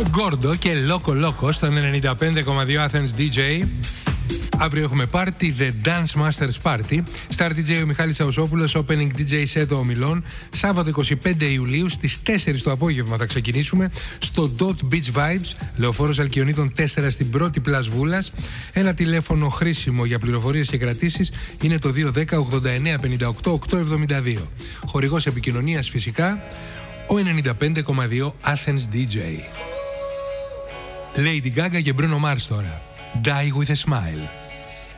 Γκόρντο και Λόκο Λόκο στον 95,2 Athens DJ. Αύριο έχουμε πάρτι, The Dance Masters Party. Star DJ ο Μιχάλης Αουσόπουλος, Opening DJ Set ο Ομιλών. Σάββατο 25 Ιουλίου στις 4 το απόγευμα θα ξεκινήσουμε στο Dot Beach Vibes, Λεωφόρος Αλκιονίδων 4 στην πρώτη Πλας Βούλας. Ένα τηλέφωνο χρήσιμο για πληροφορίες και κρατήσεις είναι το 210 89 58 872. Χορηγός επικοινωνίας φυσικά ο 95,2 Athens DJ. Lady Gaga και Bruno Mars τώρα. Die with a Smile.